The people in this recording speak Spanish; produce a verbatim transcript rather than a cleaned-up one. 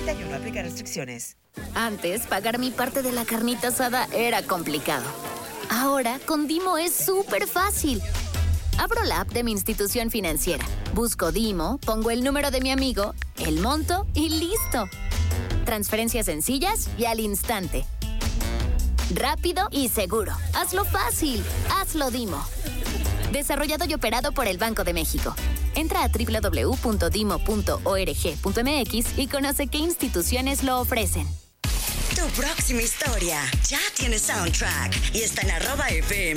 treinta y uno. Aplica restricciones. Antes, pagar mi parte de la carnita asada era complicado. Ahora, con Dimo es súper fácil. Abro la app de mi institución financiera, busco Dimo, pongo el número de mi amigo, el monto y listo. Transferencias sencillas y al instante. Rápido y seguro. Hazlo fácil. Hazlo Dimo. Desarrollado y operado por el Banco de México. Entra a doble u doble u doble u punto dimo punto org punto m x y conoce qué instituciones lo ofrecen. Tu próxima historia ya tiene soundtrack y está en arroba F M.